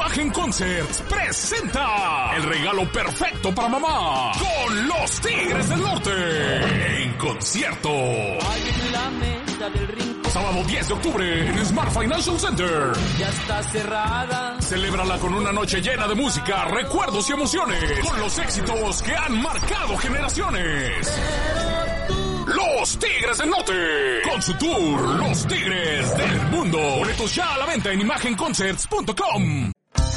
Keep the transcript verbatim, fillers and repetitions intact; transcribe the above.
Imagen Concerts presenta el regalo perfecto para mamá con los Tigres del Norte en concierto. En la mesa del rincón. Sábado diez de octubre en Smart Financial Center. Ya está cerrada. Celébrala con una noche llena de música, recuerdos y emociones, con los éxitos que han marcado generaciones. Los Tigres del Norte, con su tour Los Tigres del Mundo. Boletos ya a la venta en imagen concerts punto com.